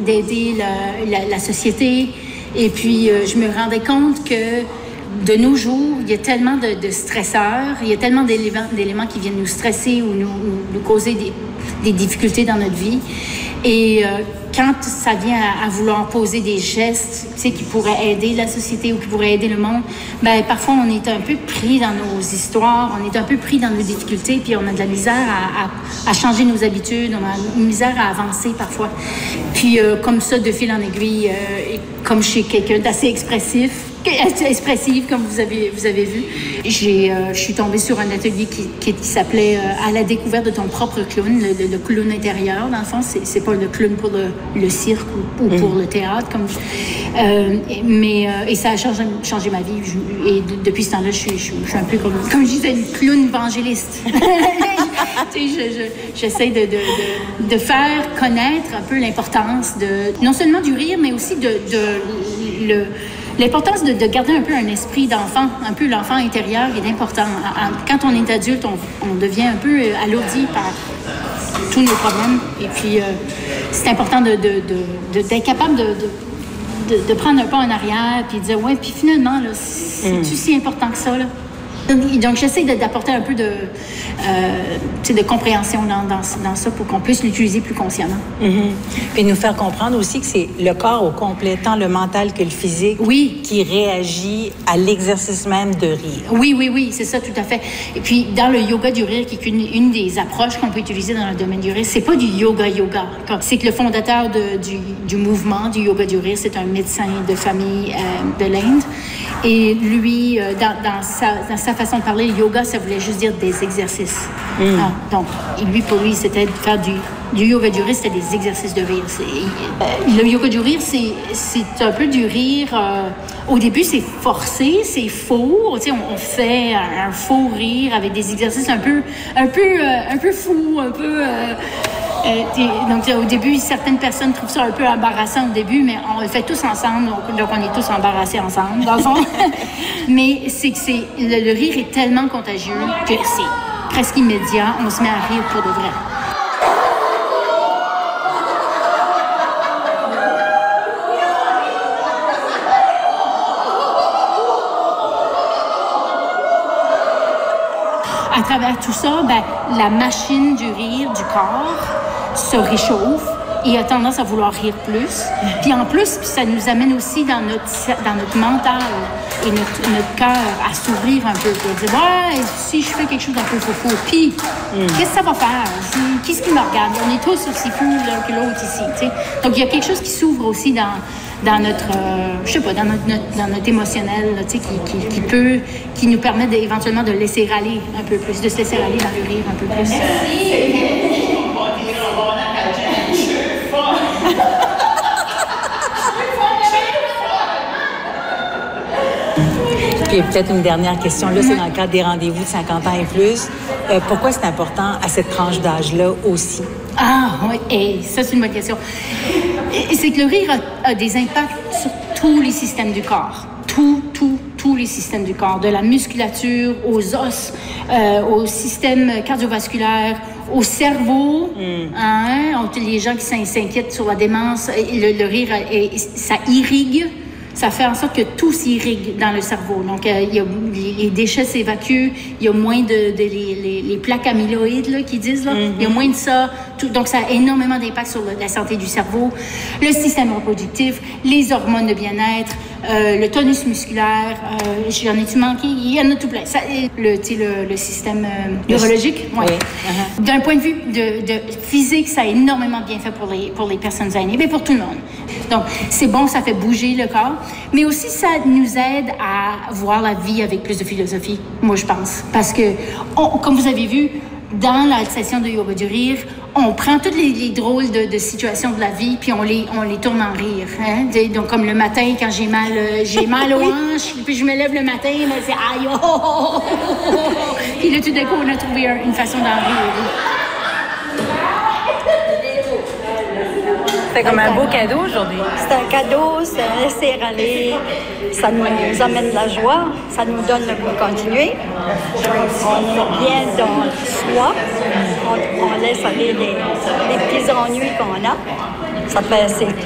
d'aider la société. Et puis, je me rendais compte que de nos jours, il y a tellement de stresseurs, il y a tellement d'éléments qui viennent nous stresser ou nous causer des difficultés dans notre vie. Et quand ça vient à vouloir poser des gestes, tu sais, qui pourraient aider la société ou qui pourraient aider le monde, ben parfois on est un peu pris dans nos histoires, on est un peu pris dans nos difficultés, puis on a de la misère à changer nos habitudes, on a une misère à avancer parfois. Puis comme ça, de fil en aiguille, comme chez quelqu'un d'assez expressive, comme vous avez vu. Je suis tombée sur un atelier qui s'appelait « À la découverte de ton propre clown », le clown intérieur. Dans le fond, c'est pas le clown pour le cirque ou pour le théâtre. Mais ça a changé ma vie. Et depuis ce temps-là, je suis un peu comme je disais, une clown évangéliste. J'essaie de faire connaître un peu l'importance non seulement du rire, mais aussi l'importance de garder un peu un esprit d'enfant, un peu l'enfant intérieur est important. Quand on est adulte, on devient un peu alourdi par tous nos problèmes. Et puis, c'est important d'être capable de prendre un pas en arrière puis de dire, ouais, puis finalement, là, c'est-tu si important que ça, là? Donc, j'essaie d'apporter un peu de compréhension dans ça pour qu'on puisse l'utiliser plus consciemment. Puis nous faire comprendre aussi que c'est le corps au complet, tant le mental que le physique, qui réagit à l'exercice même de rire. Oui, c'est ça, tout à fait. Et puis, dans le yoga du rire, qui est une des approches qu'on peut utiliser dans le domaine du rire, c'est pas du yoga. C'est que le fondateur du mouvement du yoga du rire, c'est un médecin de famille de l'Inde. Et lui, dans sa façon de parler, le yoga, ça voulait juste dire des exercices. Donc, pour lui, c'était de faire du yoga du rire, c'était des exercices de rire. Le yoga du rire, c'est un peu du rire. Au début, c'est forcé, c'est faux. Tu sais, on fait un faux rire avec des exercices un peu fous, un peu. Donc, au début, certaines personnes trouvent ça un peu embarrassant au début, mais on le fait tous ensemble, donc on est tous embarrassés ensemble, dans le fond. Mais c'est que le rire est tellement contagieux que c'est presque immédiat. On se met à rire pour de vrai. À travers tout ça, la machine du rire du corps se réchauffe et a tendance à vouloir rire plus. Puis en plus, ça nous amène aussi dans notre mental et notre cœur à s'ouvrir un peu. Pour dire, ouais, si je fais quelque chose d'un peu fou, puis qu'est-ce que ça va faire? Qu'est-ce qui me regarde? On est tous aussi fous l'un que l'autre ici. T'sais. Donc il y a quelque chose qui s'ouvre aussi dans notre, dans notre émotionnel, là, qui nous permet éventuellement de laisser râler un peu plus, de se laisser râler dans le rire un peu plus. Puis peut-être une dernière question, là, c'est dans le cadre des rendez-vous de 50 ans et plus. Pourquoi c'est important à cette tranche d'âge-là aussi? Ah oui, ça c'est une bonne question. C'est que le rire a des impacts sur tous les systèmes du corps. Tous les systèmes du corps, de la musculature aux os, au système cardiovasculaire, au cerveau. Les gens qui s'inquiètent sur la démence, le rire, ça irrigue. Ça fait en sorte que tout s'irrigue dans le cerveau. Donc, les déchets s'évacuent, il y a moins les plaques amyloïdes là, qui disent, là, il y a moins de ça. Donc, ça a énormément d'impact sur la santé du cerveau, le système reproductif, les hormones de bien-être, le tonus musculaire. J'en ai-tu manqué? Il y en a tout plein. Ça, le système neurologique. Ouais. Oui. D'un point de vue de physique, ça a énormément bien fait pour les personnes aînées, mais pour tout le monde. Donc, c'est bon, ça fait bouger le corps. Mais aussi, ça nous aide à voir la vie avec plus de philosophie, moi, je pense. Parce que, comme vous avez vu, dans la session de yoga du rire, on prend toutes les drôles de situations de la vie, puis on les tourne en rire. Hein? Donc, comme le matin, quand j'ai mal aux hanches, puis je me lève le matin, mais c'est aïe, oh, oh, oh, oh. Puis là, tout d'un coup, on a trouvé une façon d'en rire. C'est comme un beau cadeau aujourd'hui. C'est un cadeau, c'est un laisser-aller. Ça nous amène de la joie, ça nous donne le goût de continuer. On est bien dans soi, on laisse aller les petits ennuis qu'on a. Ça fait,